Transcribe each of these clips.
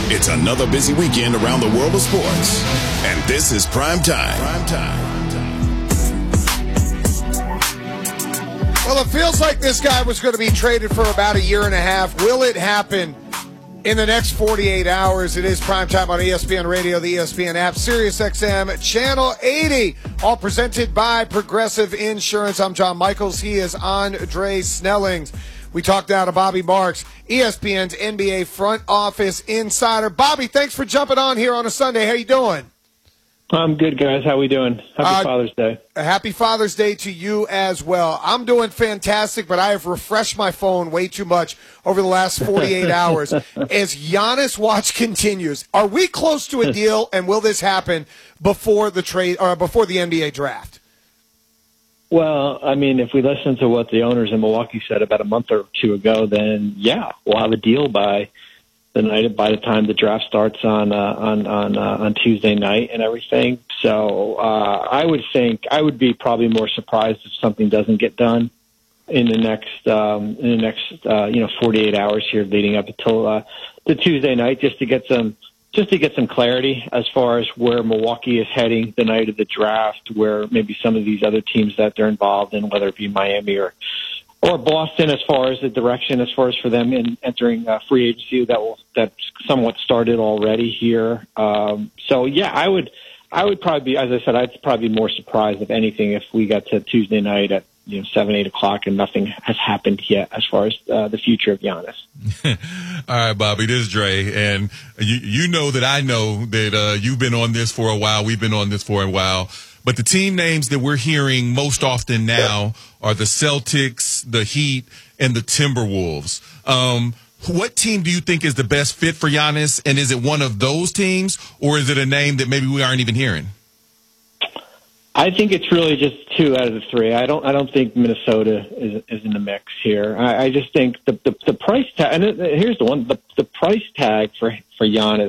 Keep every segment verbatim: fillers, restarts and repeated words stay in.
It's another busy weekend around the world of sports, and this is Prime Time. Prime Time. Well, it feels like this guy was going to be traded for about a year and a half. Will it happen in the next forty-eight hours? It is Prime Time on E S P N Radio, the E S P N app, Sirius X M, Channel eighty, all presented by Progressive Insurance. I'm John Michaels. He is Andre Snellings. We talked now to Bobby Marks, E S P N's N B A front office insider. Bobby, thanks for jumping on here on a Sunday. How you doing? I'm good, guys. How we doing? Happy uh, Father's Day. Happy Father's Day to you as well. I'm doing fantastic, but I have refreshed my phone way too much over the last forty-eight hours. As Giannis watch continues, are we close to a deal, and will this happen before the trade or before the N B A draft? Well, I mean, if we listen to what the owners in Milwaukee said about a month or two ago, then yeah, we'll have a deal by the night by the time the draft starts on uh, on on uh, on Tuesday night and everything. So uh, I would think I would be probably more surprised if something doesn't get done in the next um, in the next uh, you know forty-eight hours here leading up until uh, the Tuesday night, just to get some. Just to get some clarity as far as where Milwaukee is heading the night of the draft, where maybe some of these other teams that they're involved in, whether it be Miami or or Boston, as far as the direction, as far as for them in entering uh, free agency that will that's somewhat started already here. Um, so yeah, I would I would probably be, as I said, I'd probably be more surprised if anything if we got to Tuesday night at you know seven eight o'clock and nothing has happened yet as far as uh, the future of Giannis. All right, Bobby, this is Dre, and you you know that I know that uh, you've been on this for a while. We've been on this for a while. But the team names that we're hearing most often now are the Celtics, the Heat, and the Timberwolves. Um, what team do you think is the best fit for Giannis? And is it one of those teams, or is it a name that maybe we aren't even hearing? I think it's really just two out of the three. I don't. I don't think Minnesota is, is in the mix here. I, I just think the, the the price tag. And here's the one: the the price tag for for Giannis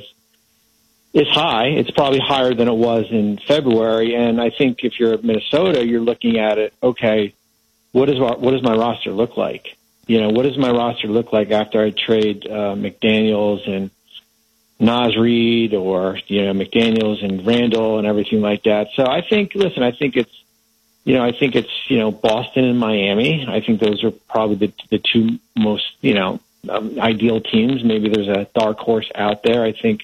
is high. It's probably higher than it was in February. And I think if you're Minnesota, you're looking at it. Okay, what is what does my roster look like? You know, what does my roster look like after I trade uh, McDaniels and Naz Reid, or, you know, McDaniels and Randall and everything like that. So I think, listen, I think it's, you know, I think it's, you know, Boston and Miami. I think those are probably the, the two most, you know, um, ideal teams. Maybe there's a dark horse out there. I think,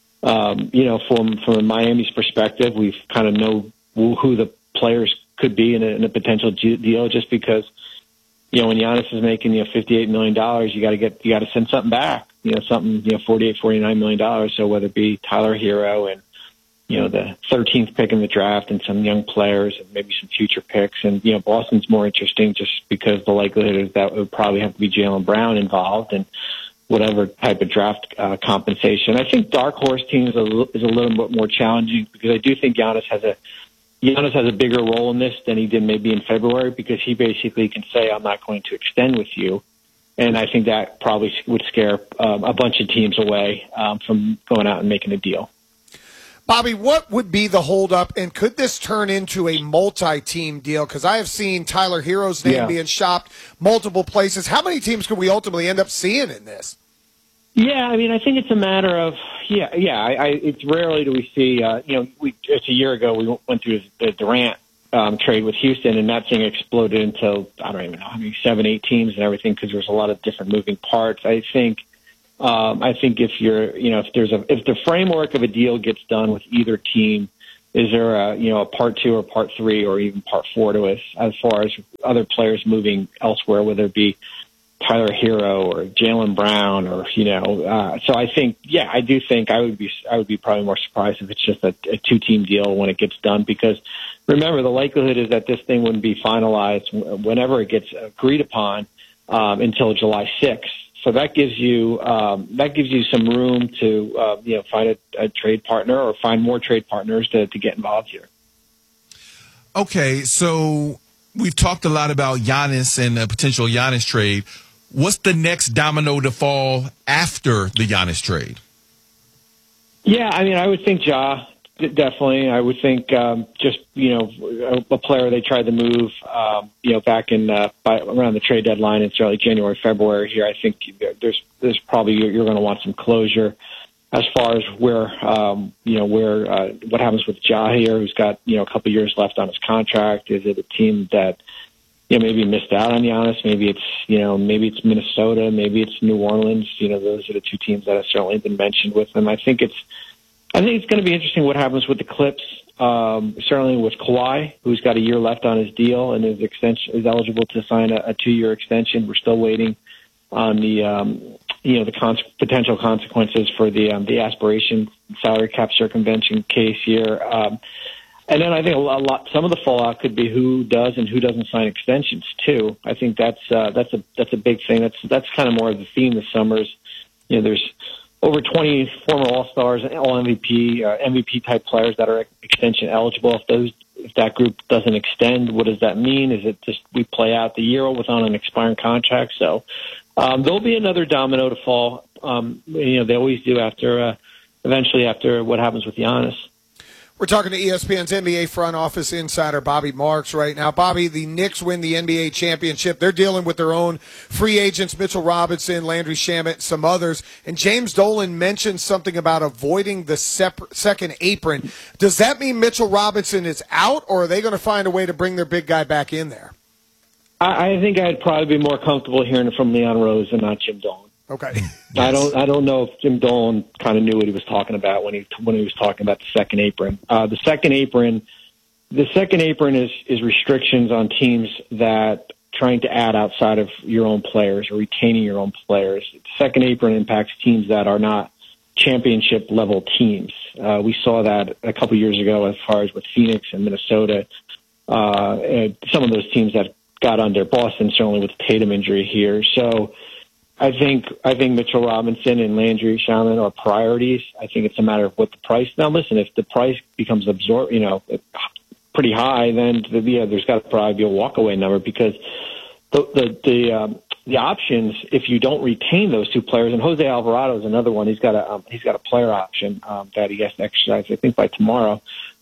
um, you know, from, from Miami's perspective, we've kind of know who the players could be in a, in a potential deal, just because, you know, when Giannis is making, you know, fifty-eight million dollars, you got to get, you got to send something back. You know, something, you know, forty-eight, forty-nine million dollars. So whether it be Tyler Hero and, you know, the thirteenth pick in the draft and some young players and maybe some future picks. And, you know, Boston's more interesting just because the likelihood is that it would probably have to be Jaylen Brown involved and whatever type of draft uh, compensation. I think dark horse teams is a, little, is a little bit more challenging, because I do think Giannis has a, Giannis has a bigger role in this than he did maybe in February, because he basically can say, I'm not going to extend with you. And I think that probably would scare um, a bunch of teams away um, from going out and making a deal. Bobby, what would be the holdup, and could this turn into a multi-team deal? Because I have seen Tyler Hero's name yeah. being shopped multiple places. How many teams could we ultimately end up seeing in this? Yeah, I mean, I think it's a matter of, yeah, yeah. I, I, it's rarely do we see, uh, you know, we, it's a year ago we went through the Durant Um, trade with Houston, and that thing exploded into, I don't even know, I mean, seven, eight teams and everything, because there was a lot of different moving parts. I think, um, I think if you're, you know, if there's a, if the framework of a deal gets done with either team, is there a, you know, a part two or part three or even part four to us as far as other players moving elsewhere, whether it be Tyler Hero or Jaylen Brown or, you know, uh, so I think, yeah, I do think I would be, I would be probably more surprised if it's just a, a two team deal when it gets done, because remember, the likelihood is that this thing wouldn't be finalized whenever it gets agreed upon um, until July sixth. So that gives you um, that gives you some room to uh, you know find a, a trade partner or find more trade partners to, to get involved here. Okay, so we've talked a lot about Giannis and a potential Giannis trade. What's the next domino to fall after the Giannis trade? Yeah, I mean, I would think Ja. Definitely. I would think um, just, you know, a, a player they tried to move, um, you know, back in uh, by, around the trade deadline in early January, February here. I think there's there's probably you're, you're going to want some closure. as far as where, um, you know, where uh, what happens with Jair, who's got, you know, a couple years left on his contract. Is it a team that, you know, maybe missed out on Giannis? Maybe it's, you know, maybe it's Minnesota, maybe it's New Orleans. You know, those are the two teams that have certainly been mentioned with them. I think it's, I think it's going to be interesting what happens with the Clips. Um, certainly with Kawhi, who's got a year left on his deal and is extension is eligible to sign a, a two-year extension. We're still waiting on the, um, you know, the con- potential consequences for the um, the aspiration salary cap circumvention case here. Um, and then I think a lot, some of the fallout could be who does and who doesn't sign extensions too. I think that's uh, that's a that's a big thing. That's that's kind of more of the theme this summer. Is, you know, there's over twenty former All-Stars and All M V P, uh, M V P type players that are extension eligible. If those, if that group doesn't extend, what does that mean? Is it just we play out the year without an expiring contract? So um, there'll be another domino to fall. Um, you know, they always do after, uh, eventually after what happens with Giannis. We're talking to E S P N's N B A front office insider Bobby Marks right now. Bobby, the Knicks win the N B A championship. They're dealing with their own free agents, Mitchell Robinson, Landry Shamet, some others. And James Dolan mentioned something about avoiding the sep- second apron. Does that mean Mitchell Robinson is out, or are they going to find a way to bring their big guy back in there? I, I think I'd probably be more comfortable hearing it from Leon Rose and not Jim Dolan. Okay. Yes. I don't. I don't know if Jim Dolan kind of knew what he was talking about when he when he was talking about the second apron. Uh, the second apron, the second apron is is restrictions on teams that trying to add outside of your own players or retaining your own players. The second apron impacts teams that are not championship level teams. Uh, we saw that a couple years ago as far as with Phoenix and Minnesota. Uh, and some of those teams that got under Boston, certainly with the Tatum injury here. So. I think I think Mitchell Robinson and Landry Shamet are priorities. I think it's a matter of what the price. Now, listen, if the price becomes absorb, you know, pretty high, then the, yeah, there's got to probably be a walkaway number because the the the, um, the options if you don't retain those two players, and Jose Alvarado is another one. He's got a um, he's got a player option um, that he has to exercise. I think by tomorrow.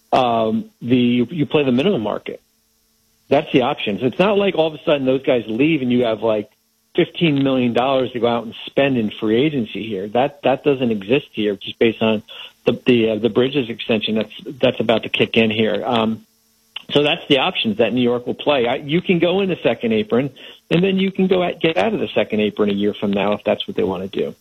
Um, the you play the minimum market. That's the options. It's not like all of a sudden those guys leave and you have like fifteen million dollars to go out and spend in free agency here. That that doesn't exist here, just based on the the, uh, the Bridges extension that's that's about to kick in here. Um, so that's the options that New York will play. I, you can go in the second apron, and then you can go at, get out of the second apron a year from now if that's what they want to do.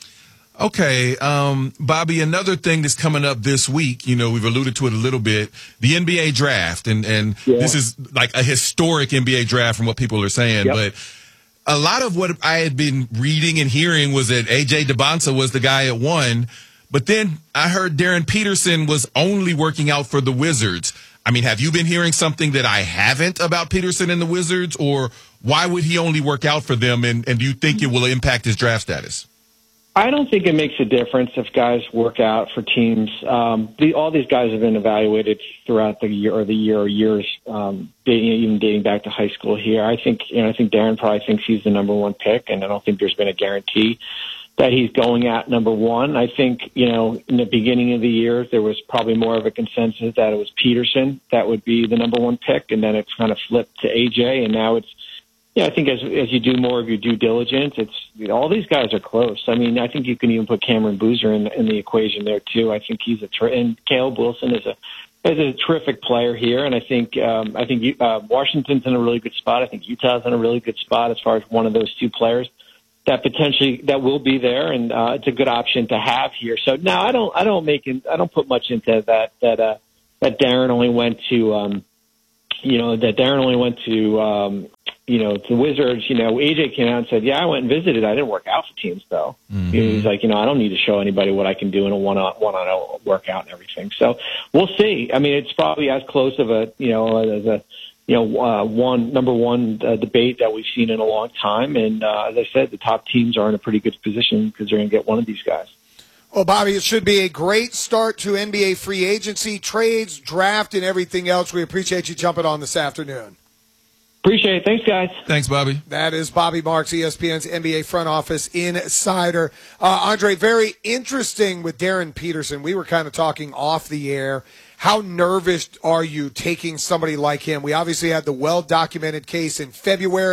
Okay, um, Bobby, another thing that's coming up this week, you know, we've alluded to it a little bit, the N B A draft, and, and yeah. This is like a historic N B A draft from what people are saying, yep. But a lot of what I had been reading and hearing was that A J DeBonsa was the guy at one, but then I heard Darren Peterson was only working out for the Wizards. I mean, have you been hearing something that I haven't about Peterson and the Wizards, or why would he only work out for them, and, and do you think it will impact his draft status? I don't think it makes a difference if guys work out for teams. Um, the, all these guys have been evaluated throughout the year or the year or years, um, dating, even dating back to high school here. I think, you know, I think Darren probably thinks he's the number one pick, and I don't think there's been a guarantee that he's going at number one. I think, you know, in the beginning of the year, there was probably more of a consensus that it was Peterson that would be the number one pick, and then it's kind of flipped to A J, and now it's, yeah, I think as as you do more of your due diligence, it's you know, all these guys are close. I mean, I think you can even put Cameron Boozer in, in the equation there too. I think he's a ter- and Caleb Wilson is a is a terrific player here, and I think um, I think uh, Washington's in a really good spot. I think Utah's in a really good spot as far as one of those two players that potentially that will be there, and uh, it's a good option to have here. So now I don't I don't make it, I don't put much into that that uh, that Darren only went to um, you know that Darren only went to. Um, You know, the Wizards, you know, A J came out and said, yeah, I went and visited. I didn't work out for teams, though. Mm-hmm. He's like, you know, I don't need to show anybody what I can do in a one-on one-on workout and everything. So we'll see. I mean, it's probably as close of a, you know, as a, you know, uh, one number one uh, debate that we've seen in a long time. And uh, as I said, the top teams are in a pretty good position because they're going to get one of these guys. Well, Bobby, it should be a great start to N B A free agency, trades, draft, and everything else. We appreciate you jumping on this afternoon. Appreciate it. Thanks, guys. Thanks, Bobby. That is Bobby Marks, E S P N's N B A front office insider. Uh, Andre, very interesting with Darren Peterson. We were kind of talking off the air. How nervous are you taking somebody like him? We obviously had the well-documented case in February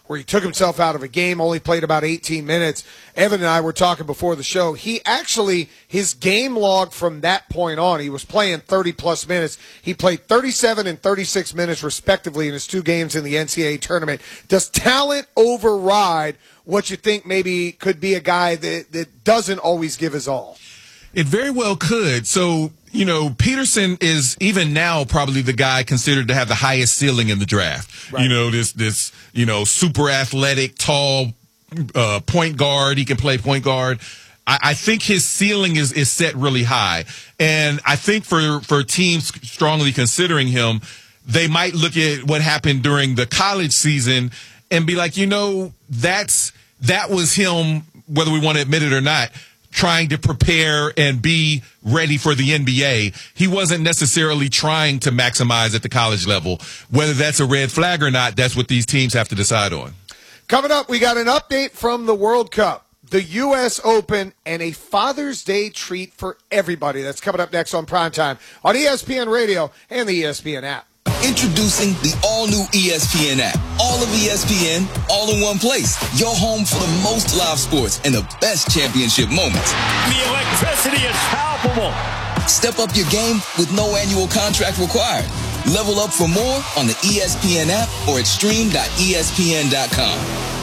where he took himself out of a game, only played about eighteen minutes. Evan and I were talking before the show. He actually, his game log from that point on, he was playing thirty-plus minutes. He played thirty-seven and thirty-six minutes, respectively, in his two games in the N C double A tournament. Does talent override what you think maybe could be a guy that, that doesn't always give his all? It very well could. So, you know, Peterson is even now probably the guy considered to have the highest ceiling in the draft. Right. You know, this, this, you know, super athletic, tall uh, point guard. He can play point guard. I, I think his ceiling is, is set really high. And I think for, for teams strongly considering him, they might look at what happened during the college season and be like, you know, that's, that was him, whether we want to admit it or not, trying to prepare and be ready for the N B A. He wasn't necessarily trying to maximize at the college level. Whether that's a red flag or not, that's what these teams have to decide on. Coming up, we got an update from the World Cup, the U S Open, and a Father's Day treat for everybody. That's coming up next on Primetime on E S P N Radio and the E S P N app. Introducing the all-new E S P N app. All of E S P N, all in one place. Your home for the most live sports and the best championship moments. The electricity is palpable. Step up your game with no annual contract required. Level up for more on the E S P N app or at stream dot E S P N dot com.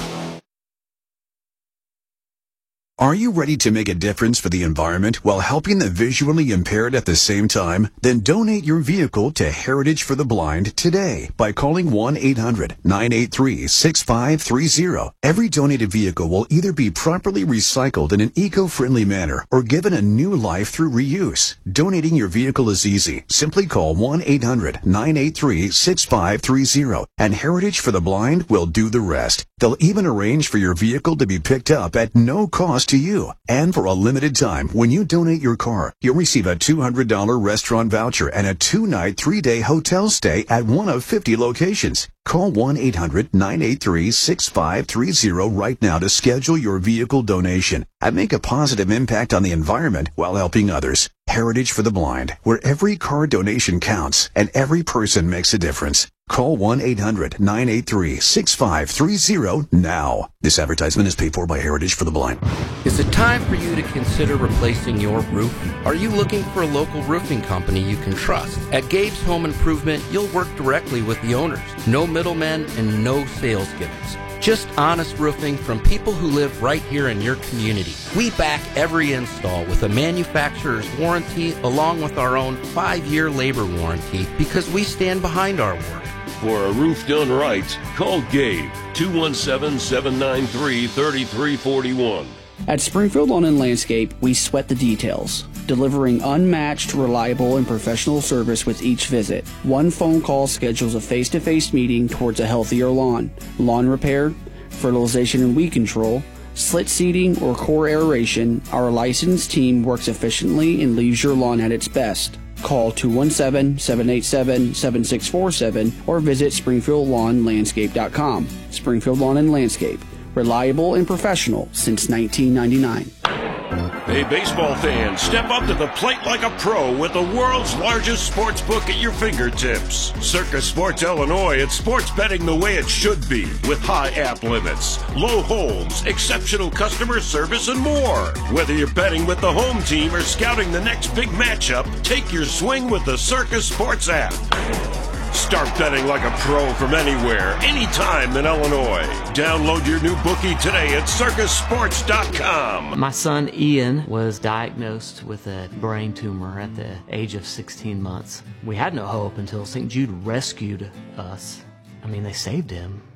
Are you ready to make a difference for the environment while helping the visually impaired at the same time? Then donate your vehicle to Heritage for the Blind today by calling one eight hundred nine eight three six five three zero. Every donated vehicle will either be properly recycled in an eco-friendly manner or given a new life through reuse. Donating your vehicle is easy. Simply call one eight hundred nine eight three six five three zero and Heritage for the Blind will do the rest. They'll even arrange for your vehicle to be picked up at no cost to you. And for a limited time, when you donate your car, you'll receive a two hundred dollars restaurant voucher and a two-night, three-day hotel stay at one of fifty locations. Call one eight hundred nine eight three six five three zero right now to schedule your vehicle donation and make a positive impact on the environment while helping others. Heritage for the Blind, where every car donation counts and every person makes a difference. Call one eight hundred nine eight three six five three zero now. This advertisement is paid for by Heritage for the Blind. Is it time for you to consider replacing your roof? Are you looking for a local roofing company you can trust? At Gabe's Home Improvement, you'll work directly with the owners. No middlemen and no sales gimmicks. Just honest roofing from people who live right here in your community. We back every install with a manufacturer's warranty along with our own five-year labor warranty because we stand behind our work. For a roof done right, call Gabe, two one seven, seven nine three, three three four one. At Springfield Lawn and Landscape, we sweat the details, delivering unmatched, reliable, and professional service with each visit. One phone call schedules a face-to-face meeting towards a healthier lawn. Lawn repair, fertilization and weed control, slit seeding, or core aeration, our licensed team works efficiently and leaves your lawn at its best. Call two one seven, seven eight seven, seven six four seven or visit springfield lawn landscape dot com. Springfield Lawn and Landscape, reliable and professional since nineteen ninety-nine. Hey, baseball fans, step up to the plate like a pro with the world's largest sports book at your fingertips. Circus Sports Illinois, it's sports betting the way it should be, with high app limits, low holds, exceptional customer service, and more. Whether you're betting with the home team or scouting the next big matchup, take your swing with the Circus Sports app. Start betting like a pro from anywhere, anytime in Illinois. Download your new bookie today at circus sports dot com. My son Ian was diagnosed with a brain tumor at the age of sixteen months. We had no hope until Saint Jude rescued us. I mean, they saved him.